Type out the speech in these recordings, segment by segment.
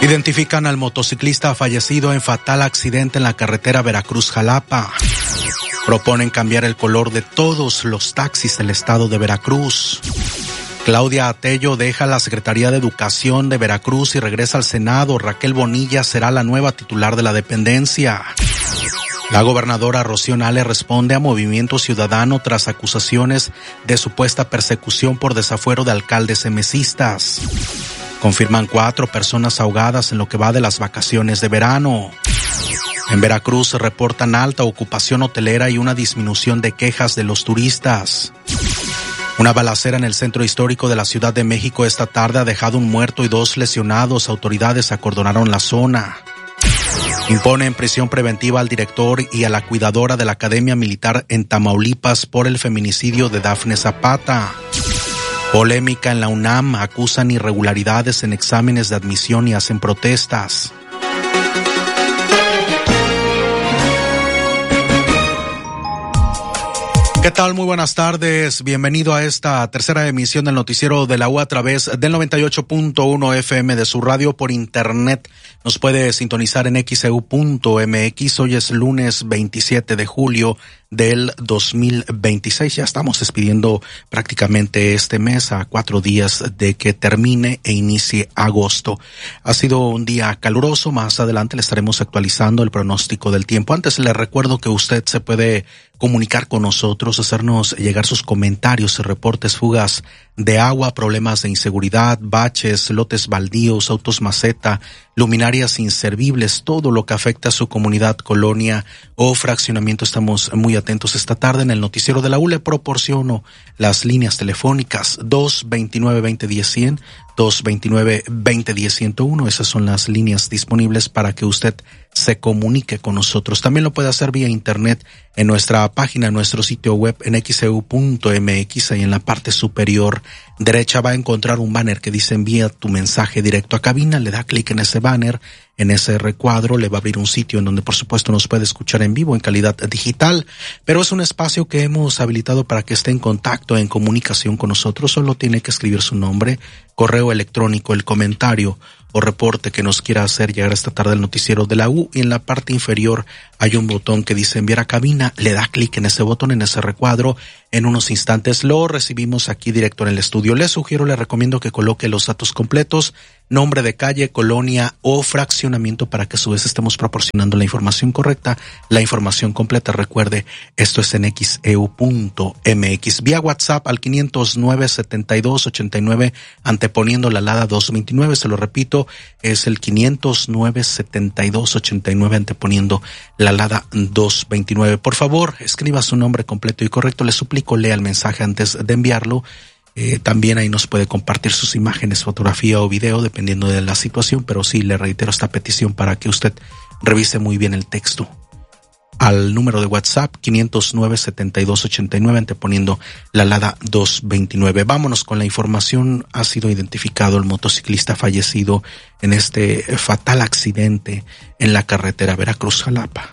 Identifican al motociclista fallecido en fatal accidente en la carretera Veracruz-Jalapa. Proponen cambiar el color de todos los taxis del estado de Veracruz. Claudia Atello deja la Secretaría de Educación de Veracruz y regresa al Senado. Raquel Bonilla será la nueva titular de la dependencia. La gobernadora Rocío Nale responde a Movimiento Ciudadano tras acusaciones de supuesta persecución por desafuero de alcaldes emesistas. Confirman 4 personas ahogadas en lo que va de las vacaciones de verano. En Veracruz se reportan alta ocupación hotelera y una disminución de quejas de los turistas. Una balacera en el centro histórico de la Ciudad de México esta tarde ha dejado un muerto y 2 lesionados. Autoridades acordonaron la zona. Imponen prisión preventiva al director y a la cuidadora de la Academia Militar en Tamaulipas por el feminicidio de Dafne Zapata. Polémica en la UNAM, acusan irregularidades en exámenes de admisión y hacen protestas. ¿Qué tal? Muy buenas tardes. Bienvenido a esta tercera emisión del noticiero de la U a través del 98.1 FM de su radio por internet. Nos puede sintonizar en xeu.mx. Hoy es lunes 27 de julio del 2026. Ya estamos despidiendo prácticamente este mes a 4 días de que termine e inicie agosto. Ha sido un día caluroso. Más adelante le estaremos actualizando el pronóstico del tiempo. Antes le recuerdo que usted se puede comunicar con nosotros, hacernos llegar sus comentarios y reportes, fugas de agua, problemas de inseguridad, baches, lotes baldíos, autos maceta, luminarias inservibles, todo lo que afecta a su comunidad, colonia o fraccionamiento. Estamos muy atentos esta tarde. En el noticiero de la U le proporciono las líneas telefónicas 229-2010-100, 229-2010-101. Esas son las líneas disponibles para que usted se comunique con nosotros. También lo puede hacer vía internet en nuestra página, en nuestro sitio web en xeu.mx. Ahí en la parte superior derecha va a encontrar un banner que dice envía tu mensaje directo a cabina. Le da clic en ese banner, en ese recuadro, le va a abrir un sitio en donde por supuesto nos puede escuchar en vivo en calidad digital, pero es un espacio que hemos habilitado para que esté en contacto, en comunicación con nosotros. Solo tiene que escribir su nombre, correo electrónico, el comentario o reporte que nos quiera hacer llegar esta tarde al noticiero de la U, y en la parte inferior hay un botón que dice enviar a cabina. Le da clic en ese botón, en ese recuadro. En unos instantes lo recibimos aquí directo en el estudio. Le sugiero, le recomiendo que coloque los datos completos, nombre de calle, colonia o fraccionamiento, para que a su vez estemos proporcionando la información correcta, la información completa. Recuerde, esto es en xeu.mx. Vía WhatsApp al 509-7289, anteponiendo la alada 229. Se lo repito, es el 509-7289, anteponiendo la alada 229. Por favor, escriba su nombre completo y correcto. Le suplico, lea el mensaje antes de enviarlo. También ahí nos puede compartir sus imágenes, fotografía o video, dependiendo de la situación, pero sí le reitero esta petición para que usted revise muy bien el texto. Al número de WhatsApp 509-7289, anteponiendo la alada 229. Vámonos con la información. Ha sido identificado el motociclista fallecido en este fatal accidente en la carretera Veracruz-Jalapa.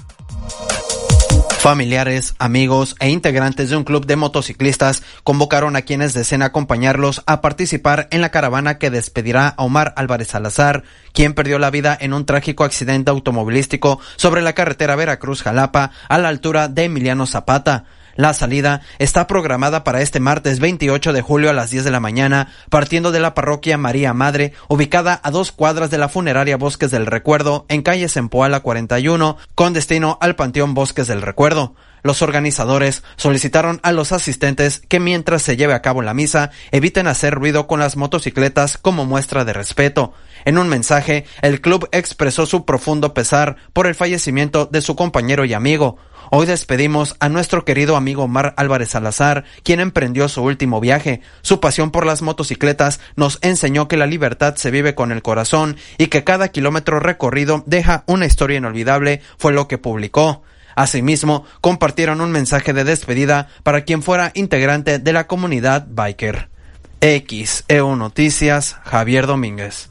Familiares, amigos e integrantes de un club de motociclistas convocaron a quienes deseen acompañarlos a participar en la caravana que despedirá a Omar Álvarez Salazar, quien perdió la vida en un trágico accidente automovilístico sobre la carretera Veracruz-Jalapa a la altura de Emiliano Zapata. La salida está programada para este martes 28 de julio a las 10 de la mañana, partiendo de la parroquia María Madre, ubicada a 2 cuadras de la funeraria Bosques del Recuerdo, en calle Zempoala 41, con destino al Panteón Bosques del Recuerdo. Los organizadores solicitaron a los asistentes que mientras se lleve a cabo la misa, eviten hacer ruido con las motocicletas como muestra de respeto. En un mensaje, el club expresó su profundo pesar por el fallecimiento de su compañero y amigo. Hoy despedimos a nuestro querido amigo Omar Álvarez Salazar, quien emprendió su último viaje. Su pasión por las motocicletas nos enseñó que la libertad se vive con el corazón y que cada kilómetro recorrido deja una historia inolvidable, fue lo que publicó. Asimismo, compartieron un mensaje de despedida para quien fuera integrante de la comunidad biker. XEU Noticias, Javier Domínguez.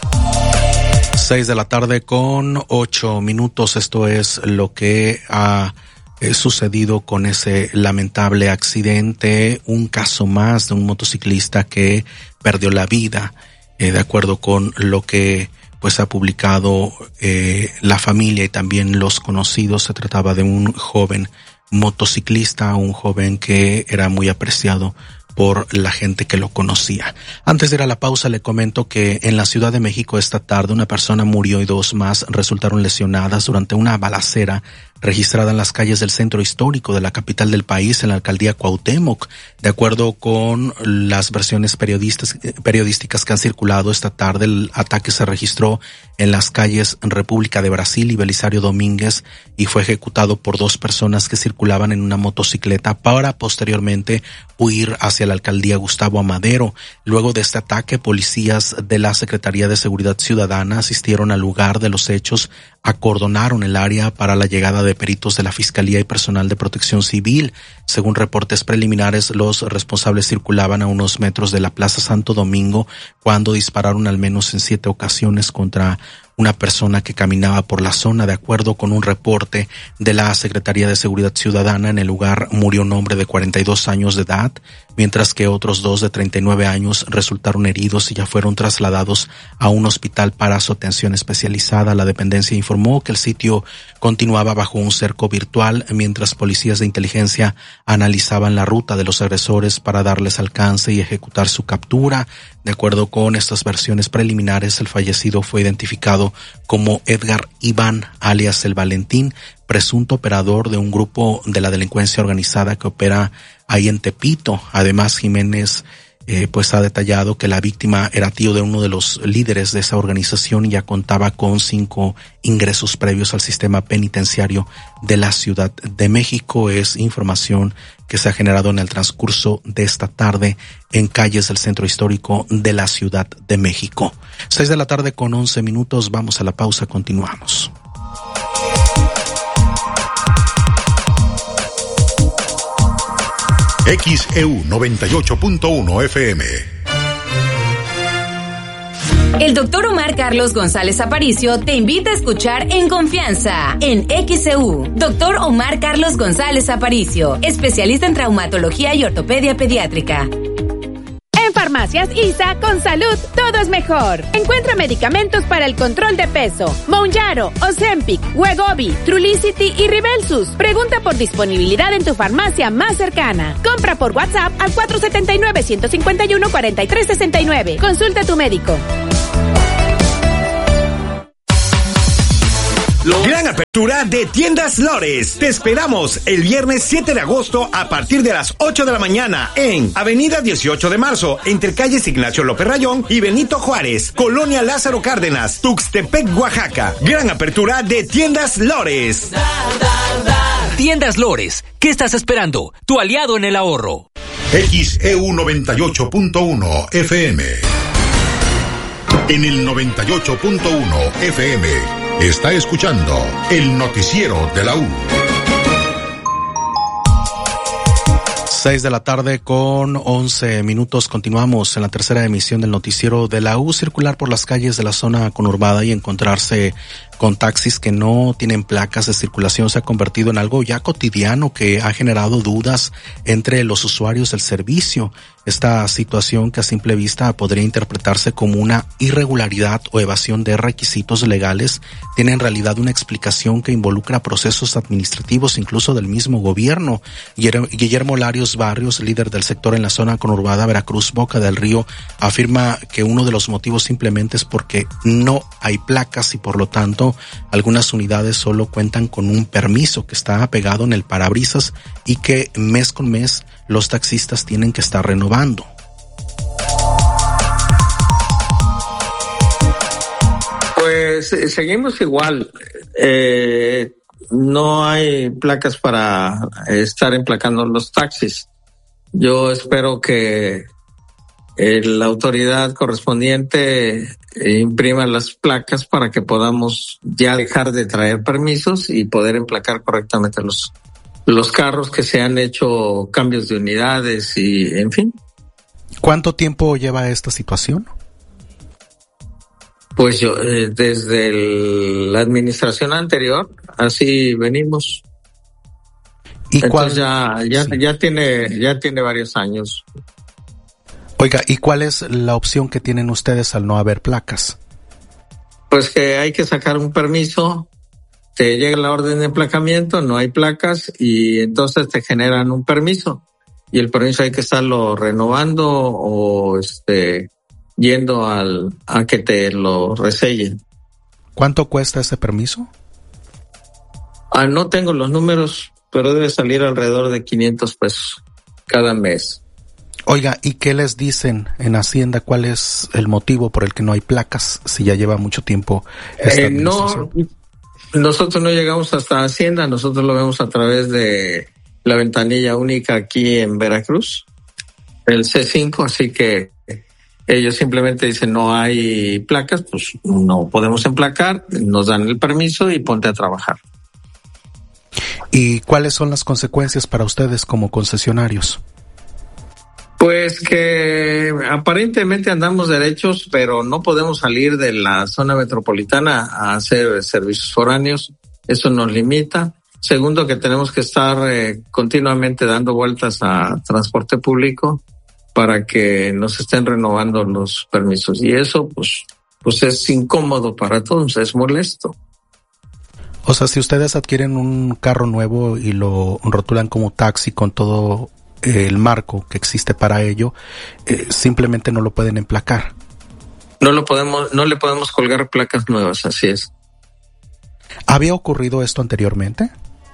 6 de la tarde con 8 minutos. Esto es lo que ha sucedido con ese lamentable accidente. Un caso más de un motociclista que perdió la vida. De acuerdo con lo que pues ha publicado la familia y también los conocidos. Se trataba de un joven motociclista, un joven que era muy apreciado por la gente que lo conocía. Antes de ir a la pausa, le comento que en la Ciudad de México esta tarde una persona murió y 2 más resultaron lesionadas durante una balacera registrada en las calles del centro histórico de la capital del país, en la alcaldía Cuauhtémoc. De acuerdo con las versiones periodísticas que han circulado esta tarde, el ataque se registró en las calles República de Brasil y Belisario Domínguez y fue ejecutado por 2 personas que circulaban en una motocicleta para posteriormente huir hacia la alcaldía Gustavo Amadero. Luego de este ataque, policías de la Secretaría de Seguridad Ciudadana asistieron al lugar de los hechos, acordonaron el área para la llegada de peritos de la Fiscalía y personal de Protección Civil. Según reportes preliminares, los responsables circulaban a unos metros de la Plaza Santo Domingo cuando dispararon al menos en 7 ocasiones contra una persona que caminaba por la zona. De acuerdo con un reporte de la Secretaría de Seguridad Ciudadana, en el lugar murió un hombre de 42 años de edad, mientras que otros 2 de 39 años resultaron heridos y ya fueron trasladados a un hospital para su atención especializada. La dependencia informó que el sitio continuaba bajo un cerco virtual mientras policías de inteligencia analizaban la ruta de los agresores para darles alcance y ejecutar su captura. De acuerdo con estas versiones preliminares, el fallecido fue identificado como Edgar Iván, alias El Valentín, presunto operador de un grupo de la delincuencia organizada que opera ahí en Tepito. Además, Jiménez pues ha detallado que la víctima era tío de uno de los líderes de esa organización y ya contaba con 5 ingresos previos al sistema penitenciario de la Ciudad de México. Es información que se ha generado en el transcurso de esta tarde en calles del centro histórico de la Ciudad de México. 6 de la tarde con 11 minutos. Vamos a la pausa, continuamos. XEU 98.1 FM. El doctor Omar Carlos González Aparicio te invita a escuchar En Confianza en XEU. Doctor Omar Carlos González Aparicio, especialista en traumatología y ortopedia pediátrica. En Farmacias ISA, con salud, todo es mejor. Encuentra medicamentos para el control de peso: Mounjaro, Ozempic, Wegovy, Trulicity y Rybelsus. Pregunta por disponibilidad en tu farmacia más cercana. Compra por WhatsApp al 479-151-4369. Consulta a tu médico. Gran apertura de Tiendas Lores. Te esperamos el viernes 7 de agosto a partir de las 8 de la mañana en Avenida 18 de Marzo, entre calles Ignacio López Rayón y Benito Juárez, Colonia Lázaro Cárdenas, Tuxtepec, Oaxaca. Gran apertura de Tiendas Lores. Tiendas Lores, ¿qué estás esperando? Tu aliado en el ahorro. XEU 98.1 FM. En el 98.1 FM está escuchando el noticiero de la U. 6 de la tarde con 11 minutos. Continuamos en la tercera emisión del noticiero de la U. Circular por las calles de la zona conurbada y encontrarse con taxis que no tienen placas de circulación se ha convertido en algo ya cotidiano que ha generado dudas entre los usuarios del servicio. Esta situación, que a simple vista podría interpretarse como una irregularidad o evasión de requisitos legales, tiene en realidad una explicación que involucra procesos administrativos incluso del mismo gobierno. Guillermo Larios Barrios, líder del sector en la zona conurbada Veracruz Boca del Río, afirma que uno de los motivos simplemente es porque no hay placas y por lo tanto algunas unidades solo cuentan con un permiso que está pegado en el parabrisas y que mes con mes los taxistas tienen que estar renovando. Pues seguimos igual. No hay placas para estar emplacando los taxis. Yo espero que la autoridad correspondiente imprima las placas para que podamos ya dejar de traer permisos y poder emplacar correctamente los carros, que se han hecho cambios de unidades y en fin. ¿Cuánto tiempo lleva esta situación? Pues yo, desde la administración anterior, así venimos. ¿Y entonces ya tiene varios años. Oiga, ¿y cuál es la opción que tienen ustedes al no haber placas? Pues que hay que sacar un permiso, te llega la orden de emplacamiento, no hay placas y entonces te generan un permiso. Y el permiso hay que estarlo renovando o yendo a que te lo resellen. ¿Cuánto cuesta ese permiso? No tengo los números, pero debe salir alrededor de 500 pesos cada mes. Oiga, ¿y qué les dicen en Hacienda? ¿Cuál es el motivo por el que no hay placas si ya lleva mucho tiempo esta administración? No, nosotros no llegamos hasta Hacienda, nosotros lo vemos a través de la ventanilla única aquí en Veracruz, el C5, así que ellos simplemente dicen no hay placas, pues no podemos emplacar, nos dan el permiso y ponte a trabajar. ¿Y cuáles son las consecuencias para ustedes como concesionarios? Pues que aparentemente andamos derechos, pero no podemos salir de la zona metropolitana a hacer servicios foráneos. Eso nos limita. Segundo, que tenemos que estar continuamente dando vueltas a transporte público para que nos estén renovando los permisos. Y eso, pues es incómodo para todos, es molesto. O sea, si ustedes adquieren un carro nuevo y lo rotulan como taxi con todo el marco que existe para ello, simplemente no lo pueden emplacar. No le podemos colgar placas nuevas, así es. ¿Había ocurrido esto anteriormente?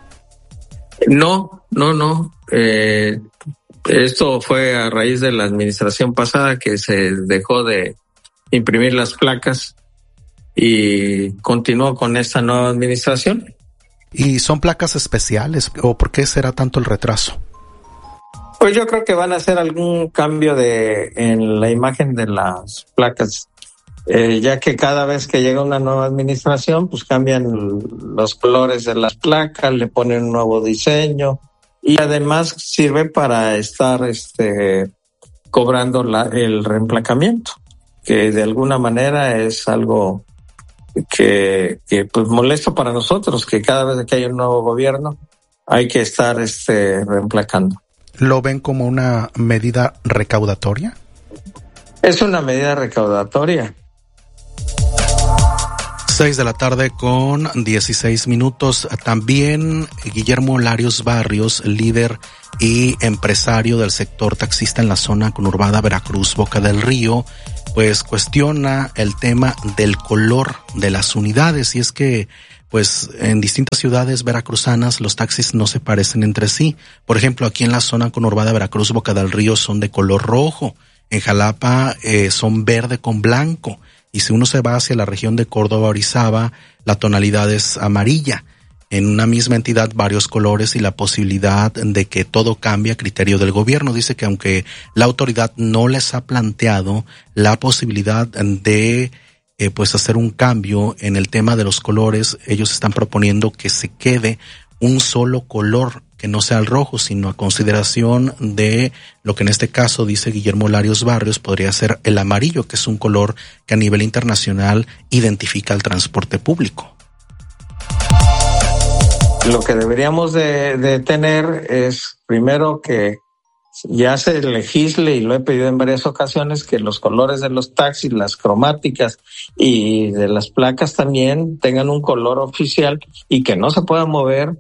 No. Esto fue a raíz de la administración pasada que se dejó de imprimir las placas y continuó con esta nueva administración. ¿Y son placas especiales o por qué será tanto el retraso? Pues yo creo que van a hacer algún cambio en la imagen de las placas, ya que cada vez que llega una nueva administración, pues cambian los colores de las placas, le ponen un nuevo diseño y además sirve para estar cobrando el reemplacamiento, que de alguna manera es algo que pues molesto para nosotros, que cada vez que hay un nuevo gobierno hay que estar reemplacando. ¿Lo ven como una medida recaudatoria? Es una medida recaudatoria. 6 de la tarde con 16 minutos. También Guillermo Larios Barrios, líder y empresario del sector taxista en la zona conurbada Veracruz, Boca del Río, pues cuestiona el tema del color de las unidades. Y es que pues en distintas ciudades veracruzanas los taxis no se parecen entre sí. Por ejemplo, aquí en la zona conurbada Veracruz, Boca del Río son de color rojo. En Jalapa son verde con blanco. Y si uno se va hacia la región de Córdoba, Orizaba, la tonalidad es amarilla. En una misma entidad varios colores y la posibilidad de que todo cambie a criterio del gobierno. Dice que aunque la autoridad no les ha planteado la posibilidad de pues hacer un cambio en el tema de los colores, ellos están proponiendo que se quede un solo color, que no sea el rojo, sino a consideración de lo que en este caso dice Guillermo Larios Barrios podría ser el amarillo, que es un color que a nivel internacional identifica el transporte público. Lo que deberíamos de tener es primero que ya se legisle, y lo he pedido en varias ocasiones, que los colores de los taxis, las cromáticas y de las placas también tengan un color oficial y que no se puedan mover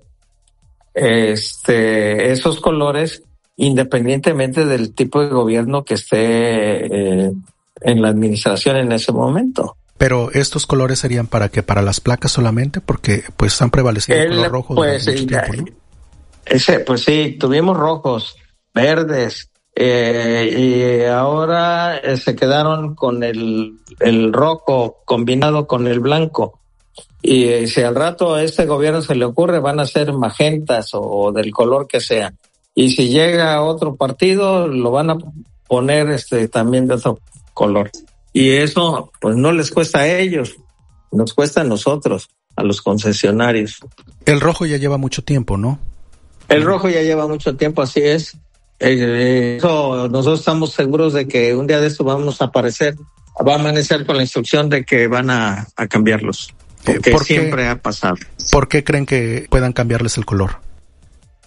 esos colores independientemente del tipo de gobierno que esté en la administración en ese momento. Pero estos colores serían para que para las placas solamente, porque pues han prevalecido el color rojo durante mucho tiempo, ¿no? Pues sí, tuvimos rojos, verdes, y ahora se quedaron con el rojo combinado con el blanco. Y si al rato a este gobierno se le ocurre, van a ser magentas o del color que sea. Y si llega otro partido, lo van a poner también de otro color. Y eso pues no les cuesta a ellos, nos cuesta a nosotros, a los concesionarios. El rojo ya lleva mucho tiempo, ¿no? El rojo ya lleva mucho tiempo, así es. Eso, nosotros estamos seguros de que un día de esto vamos a aparecer, va a amanecer con la instrucción de que van a cambiarlos. Porque siempre ha pasado. ¿Por qué creen que puedan cambiarles el color?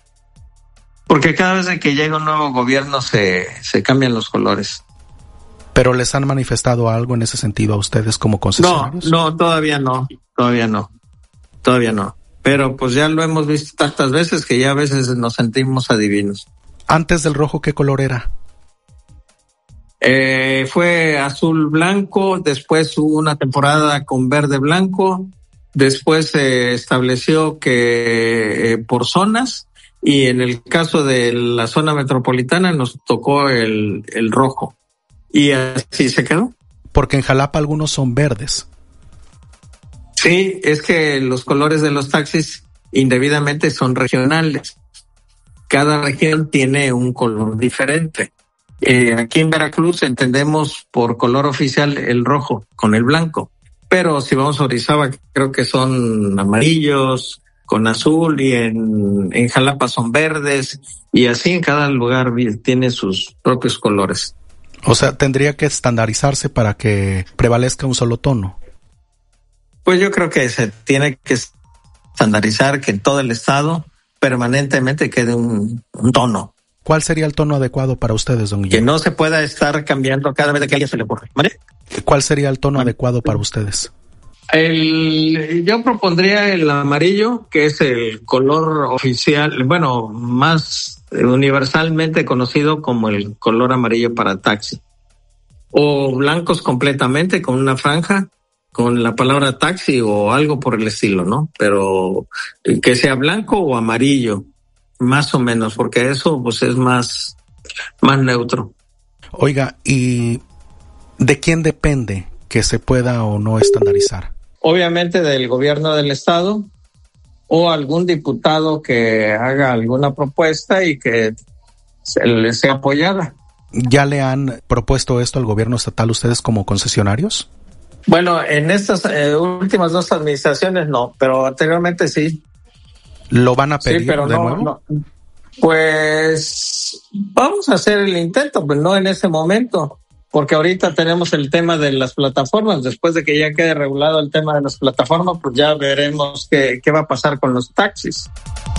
Porque cada vez que llega un nuevo gobierno se cambian los colores. ¿Pero les han manifestado algo en ese sentido a ustedes como concesionarios? No, todavía no. Pero pues ya lo hemos visto tantas veces que ya a veces nos sentimos adivinos. Antes del rojo, ¿qué color era? Fue azul blanco, después hubo una temporada con verde blanco, después se estableció que por zonas, y en el caso de la zona metropolitana nos tocó el rojo. Y así se quedó. Porque en Jalapa algunos son verdes. Sí, es que los colores de los taxis indebidamente son regionales. Cada región tiene un color diferente. Aquí en Veracruz entendemos por color oficial el rojo con el blanco. Pero si vamos a Orizaba, creo que son amarillos con azul, y en Jalapa son verdes, y así en cada lugar tiene sus propios colores. O sea, tendría que estandarizarse para que prevalezca un solo tono. Pues yo creo que se tiene que estandarizar, que en todo el estado permanentemente quede un tono. ¿Cuál sería el tono adecuado para ustedes, don Guillermo? Que no se pueda estar cambiando cada vez que a alguien se le ocurre. ¿Vale? ¿Cuál sería el tono adecuado para ustedes? Yo propondría el amarillo, que es el color oficial, bueno, más universalmente conocido como el color amarillo para taxi. O blancos completamente con una franja con la palabra taxi o algo por el estilo, ¿no? Pero que sea blanco o amarillo, más o menos, porque eso pues es más neutro. Oiga, ¿y de quién depende que se pueda o no estandarizar? Obviamente del gobierno del estado o algún diputado que haga alguna propuesta y que le sea apoyada. ¿Ya le han propuesto esto al gobierno estatal ustedes como concesionarios? Bueno, en estas últimas dos administraciones no, pero anteriormente sí. ¿Lo van a pedir sí, pero de nuevo? No. Pues vamos a hacer el intento, pero no en ese momento, porque ahorita tenemos el tema de las plataformas. Después de que ya quede regulado el tema de las plataformas, pues ya veremos qué va a pasar con los taxis.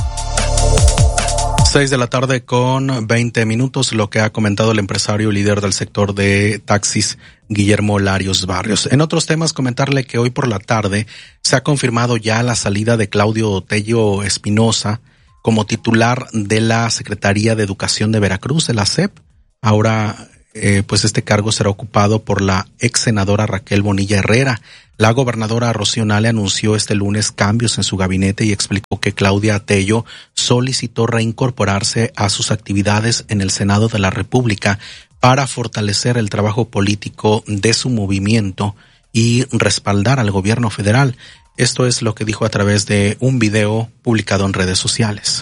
6 de la tarde con 20 minutos, lo que ha comentado el empresario líder del sector de taxis, Guillermo Larios Barrios. En otros temas, comentarle que hoy por la tarde se ha confirmado ya la salida de Claudio Tello Espinosa como titular de la Secretaría de Educación de Veracruz, de la SEP. Ahora, pues este cargo será ocupado por la ex senadora Raquel Bonilla Herrera. La gobernadora Rocío Nale anunció este lunes cambios en su gabinete y explicó que Claudia Tello solicitó reincorporarse a sus actividades en el Senado de la República para fortalecer el trabajo político de su movimiento y respaldar al gobierno federal. Esto es lo que dijo a través de un video publicado en redes sociales.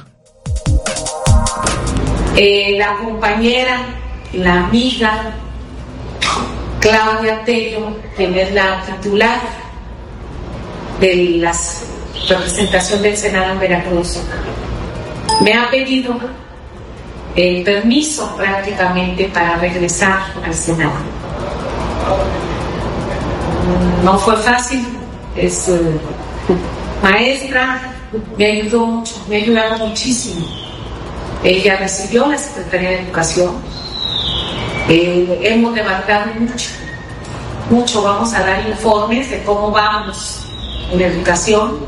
La compañera, la amiga Claudia Tello, quien es la titular de la representación del Senado en Veracruz, me ha pedido el permiso prácticamente para regresar al Senado. No fue fácil, es maestra, me ayudó mucho, me ha ayudado muchísimo. Ella recibió la Secretaría de Educación. Hemos levantado mucho, vamos a dar informes de cómo vamos en la educación,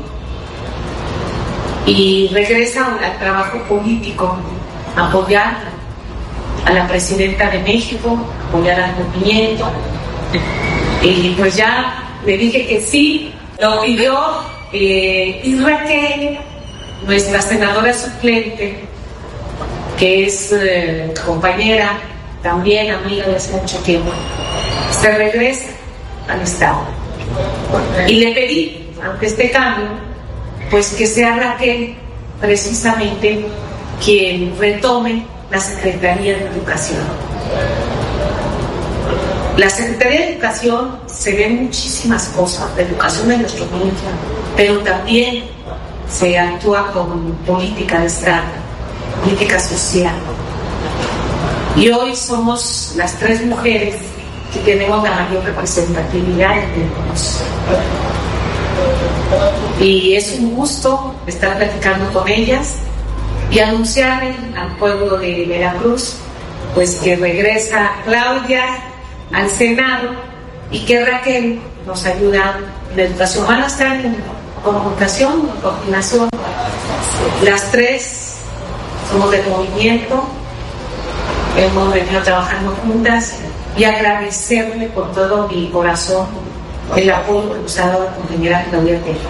y regresa al trabajo político, apoyar a la presidenta de México, apoyar al movimiento, y pues ya le dije que sí, lo pidió, y Raquel, nuestra senadora suplente, que es compañera, también amiga de hace mucho tiempo, se regresa al Estado. Y le pedí, ante este cambio, pues que sea Raquel precisamente quien retome la Secretaría de Educación. La Secretaría de Educación se ven muchísimas cosas, de educación de nuestro niños, pero también se actúa con política de Estado, política social. Y hoy somos las 3 mujeres que tenemos la mayor representatividad en el negocio. Y es un gusto estar platicando con ellas y anunciarle al pueblo de Veracruz pues que regresa Claudia al Senado y que Raquel nos ayuda en la educación. Van a estar en comunicación, en coordinación. Las tres somos del movimiento, hemos venido trabajando juntas y agradecerle por todo mi corazón el apoyo que nos ha dado la compañera Claudia Tejada.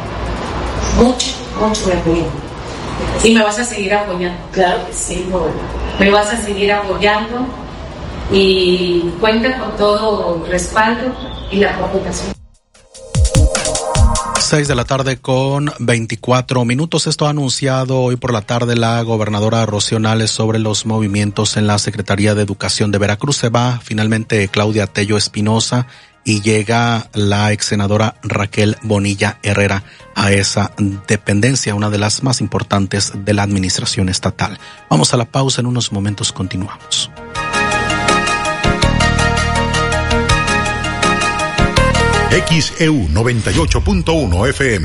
Mucho me apoyo. Y me vas a seguir apoyando. Claro que sí, me vas a seguir apoyando y cuenta con todo el respaldo y la comunicación. 6 de la tarde con 24 minutos. Esto ha anunciado hoy por la tarde la gobernadora Rocío Nales sobre los movimientos en la Secretaría de Educación de Veracruz. Se va finalmente Claudia Tello Espinosa y llega la ex senadora Raquel Bonilla Herrera a esa dependencia, una de las más importantes de la administración estatal. Vamos a la pausa, en unos momentos continuamos. XEU 98.1 FM.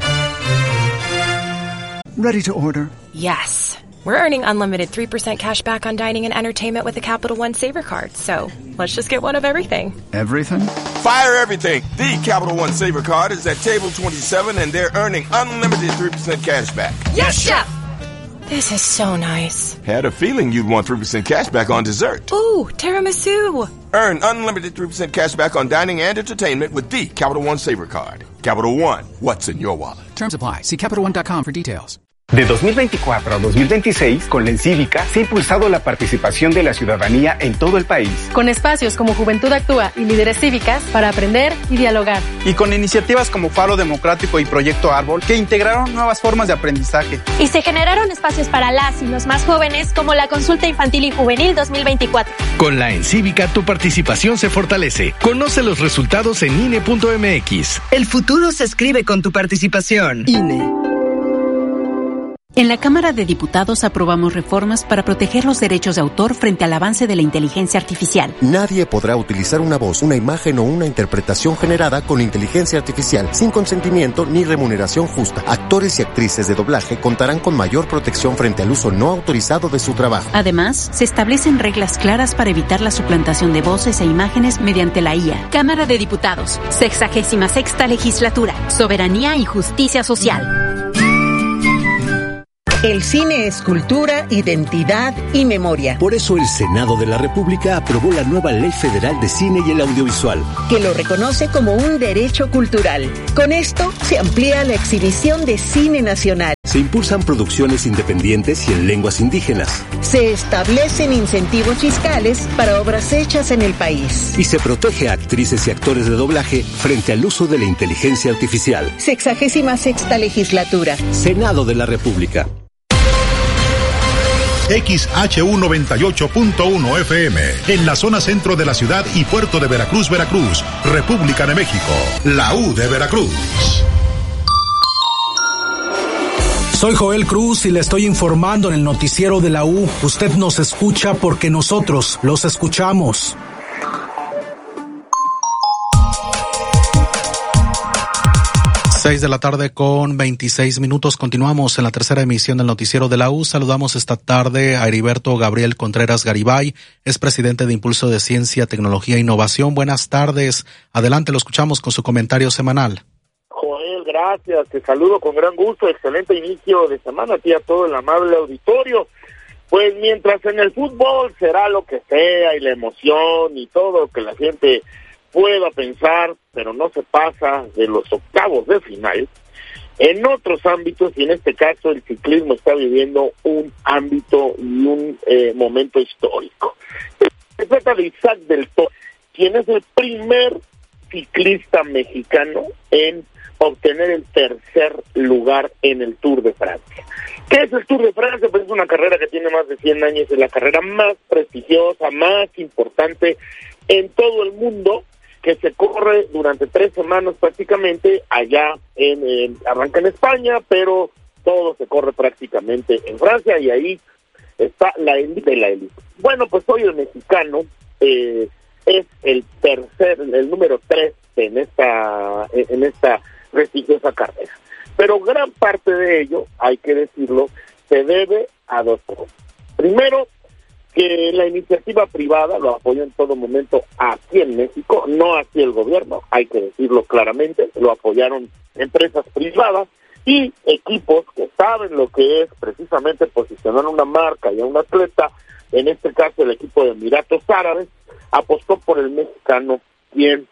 Ready to order? Yes. We're earning unlimited 3% cash back on dining and entertainment with the Capital One Saver Card. So let's just get one of everything. Everything? Fire everything. The Capital One Saver Card is at table 27 and they're earning unlimited 3% cash back. Yes, Chef! This is so nice. Had a feeling you'd want 3% cash back on dessert. Ooh, tiramisu. Earn unlimited 3% cash back on dining and entertainment with the Capital One Saver Card. Capital One, what's in your wallet? Terms apply. See CapitalOne.com for details. De 2024 a 2026, con la Encívica se ha impulsado la participación de la ciudadanía en todo el país. Con espacios como Juventud Actúa y Líderes Cívicas para aprender y dialogar. Y con iniciativas como Faro Democrático y Proyecto Árbol que integraron nuevas formas de aprendizaje. Y se generaron espacios para las y los más jóvenes como la Consulta Infantil y Juvenil 2024. Con la Encívica tu participación se fortalece. Conoce los resultados en INE.mx. El futuro se escribe con tu participación. INE. En la Cámara de Diputados aprobamos reformas para proteger los derechos de autor frente al avance de la inteligencia artificial. Nadie podrá utilizar una voz, una imagen o una interpretación generada con inteligencia artificial sin consentimiento ni remuneración justa. Actores y actrices de doblaje contarán con mayor protección frente al uso no autorizado de su trabajo. Además, se establecen reglas claras para evitar la suplantación de voces e imágenes mediante la IA. Cámara de Diputados, 66ª Legislatura, Soberanía y Justicia Social. El cine es cultura, identidad y memoria. Por eso el Senado de la República aprobó la nueva Ley Federal de Cine y el Audiovisual, que lo reconoce como un derecho cultural. Con esto se amplía la exhibición de cine nacional. Se impulsan producciones independientes y en lenguas indígenas. Se establecen incentivos fiscales para obras hechas en el país. Y se protege a actrices y actores de doblaje frente al uso de la inteligencia artificial. 66ª Legislatura. Senado de la República. XHU 98.1 FM, en la zona centro de la ciudad y puerto de Veracruz, Veracruz, República de México, la U de Veracruz. Soy Joel Cruz y le estoy informando en el noticiero de la U. Usted nos escucha porque nosotros los escuchamos. 6 de la tarde con 26 minutos. Continuamos en la tercera emisión del noticiero de la U. Saludamos esta tarde a Heriberto Gabriel Contreras Garibay, es presidente de Impulso de Ciencia, Tecnología e Innovación. Buenas tardes. Adelante, lo escuchamos con su comentario semanal. Joel, gracias. Te saludo con gran gusto. Excelente inicio de semana aquí a todo el amable auditorio. Pues mientras en el fútbol será lo que sea y la emoción y todo lo que la gente pueda pensar, pero no se pasa de los octavos de final, en otros ámbitos, y en este caso el ciclismo está viviendo un ámbito y un momento histórico. Se trata de Isaac del Toro, quien es el primer ciclista mexicano en obtener el tercer lugar en el Tour de Francia. ¿Qué es el Tour de Francia? Pues es una carrera que tiene más de 100 años, es la carrera más prestigiosa, más importante en todo el mundo, que se corre durante 3 semanas prácticamente, allá arranca en España, pero todo se corre prácticamente en Francia, y ahí está la élite de la élite. Bueno, pues hoy el mexicano es el número 3 en esta prestigiosa carrera. Pero gran parte de ello, hay que decirlo, se debe a dos cosas. Primero, que la iniciativa privada lo apoya en todo momento aquí en México, no aquí el gobierno, hay que decirlo claramente, lo apoyaron empresas privadas y equipos que saben lo que es precisamente posicionar una marca y a un atleta, en este caso el equipo de Emiratos Árabes, apostó por el mexicano, quien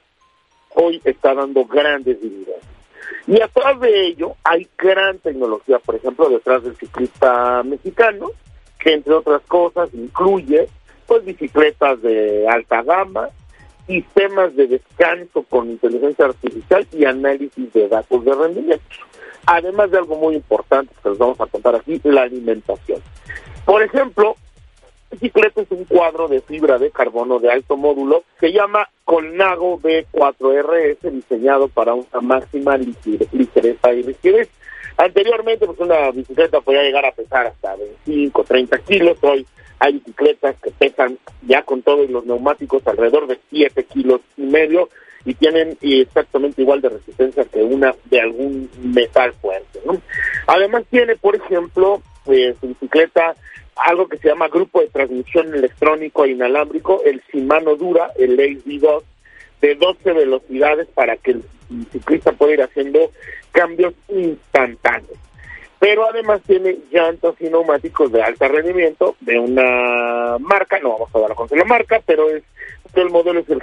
hoy está dando grandes dividendos. Y atrás de ello hay gran tecnología, por ejemplo, detrás del ciclista mexicano, que entre otras cosas incluye pues bicicletas de alta gama, sistemas de descanso con inteligencia artificial y análisis de datos de rendimiento. Además de algo muy importante que les vamos a contar aquí, la alimentación. Por ejemplo, bicicleta es un cuadro de fibra de carbono de alto módulo que se llama Colnago B4RS, diseñado para una máxima ligereza y rigidez. Anteriormente, pues una bicicleta podía llegar a pesar hasta 25, 30 kilos. Hoy hay bicicletas que pesan ya con todos los neumáticos alrededor de 7 kilos y medio y tienen exactamente igual de resistencia que una de algún metal fuerte, ¿no? Además tiene, por ejemplo, su bicicleta algo que se llama grupo de transmisión electrónico e inalámbrico, el Shimano Dura, el Ace V2, de 12 velocidades para que el ciclista pueda ir haciendo cambios instantáneos. Pero además tiene llantas y neumáticos de alto rendimiento de una marca, no vamos a dar a conocer la marca, pero el modelo es el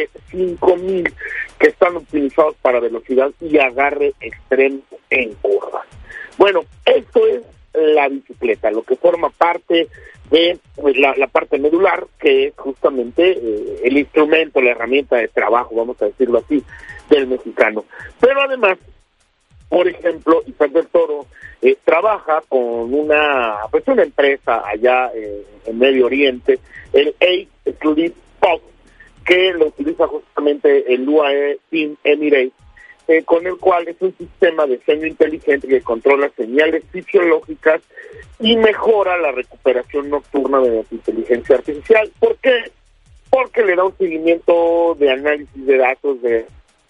GP5000, que están optimizados para velocidad y agarre extremo en curvas. Bueno, esto es la bicicleta, lo que forma parte de pues, la parte medular, que es justamente el instrumento, la herramienta de trabajo, vamos a decirlo así, del mexicano. Pero además, por ejemplo, Isaac del Toro trabaja con una empresa allá en Medio Oriente, el A-Sleep Pop, que lo utiliza justamente el UAE Team Emirates, con el cual es un sistema de sueño inteligente que controla señales fisiológicas y mejora la recuperación nocturna mediante inteligencia artificial. ¿Por qué? Porque le da un seguimiento de análisis de datos de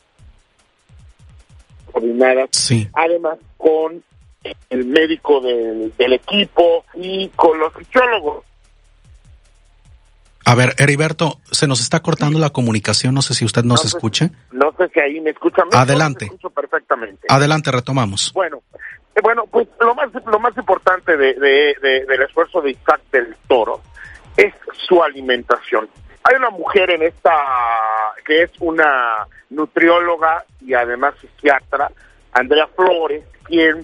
coordinadas, sí. Además con el médico del equipo y con los fisiólogos. A ver, Heriberto, se nos está cortando la comunicación, no sé si usted nos escuche. No sé si ahí me escuchan. Adelante. Me escucho perfectamente. Adelante, retomamos. Bueno, pues lo más importante del esfuerzo de Isaac del Toro es su alimentación. Hay una mujer en esta que es una nutrióloga y además psiquiatra, Andrea Flores, quien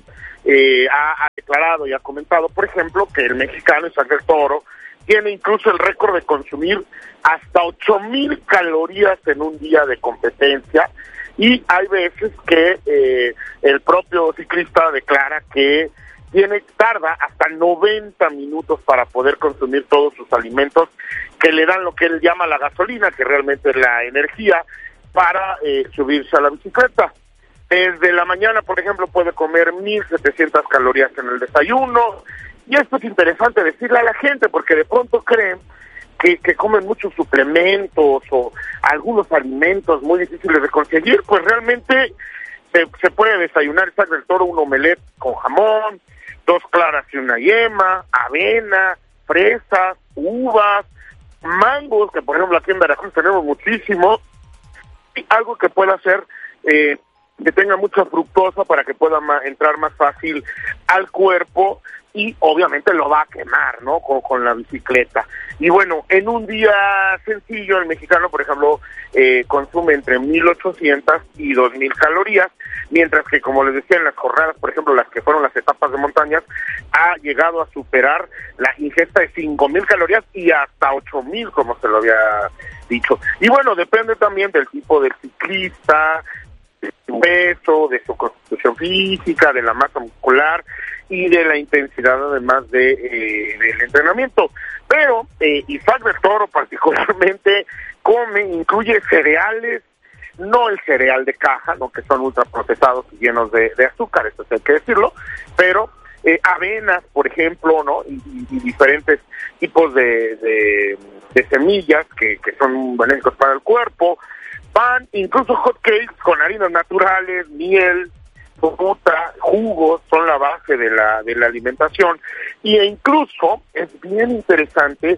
ha declarado y ha comentado, por ejemplo, que el mexicano Isaac del Toro tiene incluso el récord de consumir hasta 8,000 calorías en un día de competencia, y hay veces que el propio ciclista declara que tarda hasta 90 minutos para poder consumir todos sus alimentos, que le dan lo que él llama la gasolina, que realmente es la energía para subirse a la bicicleta. Desde la mañana, por ejemplo, puede comer 1,700 calorías en el desayuno. Y esto es interesante decirle a la gente, porque de pronto creen que comen muchos suplementos o algunos alimentos muy difíciles de conseguir. Pues realmente se puede desayunar Isaac del Toro un omelette con jamón, 2 claras y una yema, avena, fresas, uvas, mangos, que por ejemplo aquí en Veracruz tenemos muchísimo, y algo que pueda hacer que tenga mucha fructosa para que pueda entrar más fácil al cuerpo, y obviamente lo va a quemar, ¿no? Con la bicicleta. Y bueno, en un día sencillo, el mexicano, por ejemplo, consume entre 1,800 y 2,000 calorías, mientras que, como les decía, en las jornadas, por ejemplo, las que fueron las etapas de montañas, ha llegado a superar la ingesta de 5,000 calorías y hasta 8,000, como se lo había dicho. Y bueno, depende también del tipo del ciclista, de su peso, de su constitución física, de la masa muscular y de la intensidad además del entrenamiento. Pero Isaac del Toro particularmente incluye cereales, no el cereal de caja, no, que son ultraprocesados y llenos de azúcar, esto hay que decirlo, pero avenas, por ejemplo, ¿no? Y diferentes tipos de semillas que son benéficos para el cuerpo, pan, incluso hot cakes con harinas naturales, miel, fruta, jugos, son la base de la alimentación. E incluso es bien interesante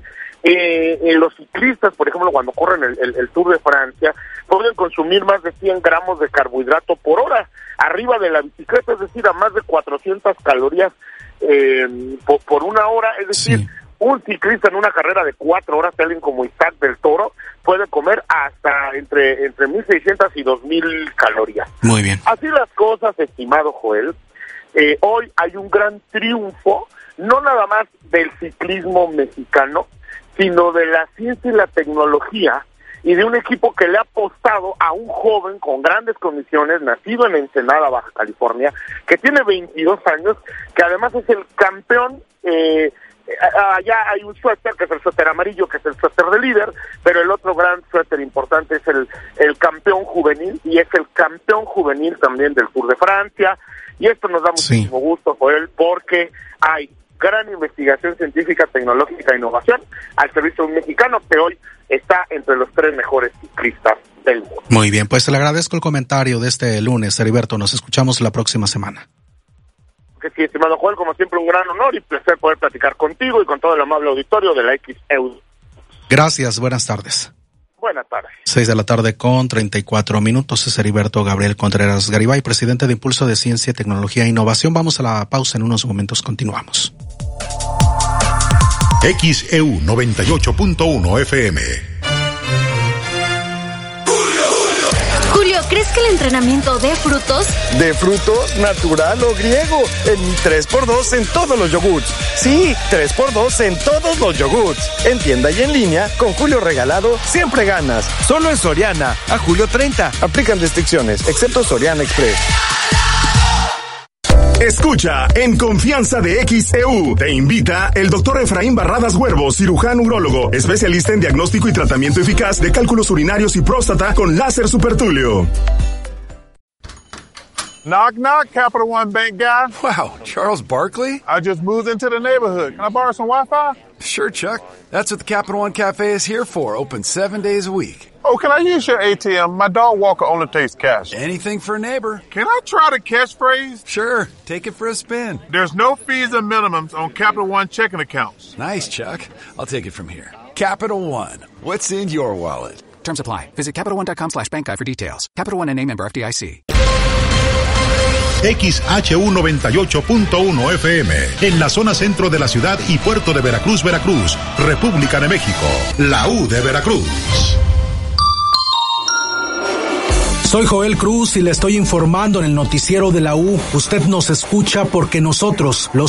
Los ciclistas, por ejemplo, cuando corren el Tour de Francia, pueden consumir más de 100 gramos de carbohidrato por hora arriba de la bicicleta, es decir, a más de 400 calorías por una hora, es decir, sí. Un ciclista en una carrera de 4 horas, alguien como Isaac del Toro, puede comer hasta entre 1.600 y 2.000 calorías. Muy bien. Así las cosas, estimado Joel. Hoy hay un gran triunfo, no nada más del ciclismo mexicano, sino de la ciencia y la tecnología, y de un equipo que le ha apostado a un joven con grandes condiciones, nacido en Ensenada, Baja California, que tiene 22 años, que además es el campeón. Allá hay un suéter, que es el suéter amarillo, que es el suéter de líder, pero el otro gran suéter importante es el campeón juvenil, y es el campeón juvenil también del Tour de Francia, y esto nos da muchísimo gusto, Joel, porque hay gran investigación científica, tecnológica e innovación al servicio de un mexicano que hoy está entre los 3 mejores ciclistas del mundo. Muy bien, pues le agradezco el comentario de este lunes, Heriberto. Nos escuchamos la próxima semana. Que sí, estimado Joel, como siempre un gran honor y placer poder platicar contigo y con todo el amable auditorio de la XEU. Gracias, buenas tardes. Buenas tardes. 6:34 p.m. Es Heriberto Gabriel Contreras Garibay, presidente de Impulso de Ciencia, Tecnología e Innovación. Vamos a la pausa, en unos momentos continuamos. XEU 98.1 FM. Julio, ¿crees que el entrenamiento dé frutos? ¿De frutos? ¿Natural o griego? En mi 3x2 en todos los yogurts. Sí, 3x2 en todos los yogurts. En tienda y en línea, con Julio regalado, siempre ganas. Solo en Soriana, a julio 30. Aplican restricciones, excepto Soriana Express. Escucha En Confianza de XEU. Te invita el doctor Efraín Barradas Huervo, cirujano urólogo, especialista en diagnóstico y tratamiento eficaz de cálculos urinarios y próstata con láser supertulio. Knock, knock, Capital One Bank guy. Wow, Charles Barkley? I just moved into the neighborhood. Can I borrow some Wi-Fi? Sure, Chuck. That's what the Capital One Cafe is here for, open 7 days a week. Oh, can I use your ATM? My dog Walker only takes cash. Anything for a neighbor. Can I try the catchphrase? Sure, take it for a spin. There's no fees and minimums on Capital One checking accounts. Nice, Chuck. I'll take it from here. Capital One. What's in your wallet? Terms apply. Visit CapitalOne.com/bankguide for details. Capital One N.A. member FDIC. XHU 98.1 FM, en la zona centro de la ciudad y puerto de Veracruz, Veracruz, República de México, la U de Veracruz. Soy Joel Cruz y le estoy informando en el noticiero de la U. Usted nos escucha porque nosotros los